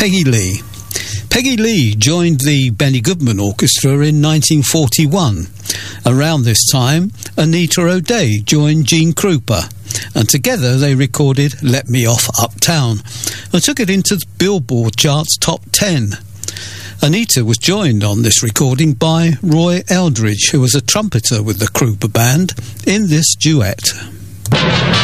Peggy Lee. Peggy Lee joined the Benny Goodman Orchestra in 1941. Around this time, Anita O'Day joined Gene Krupa, and together they recorded Let Me Off Uptown and took it into the Billboard chart's top 10. Anita was joined on this recording by Roy Eldridge, who was a trumpeter with the Krupa band, in this duet.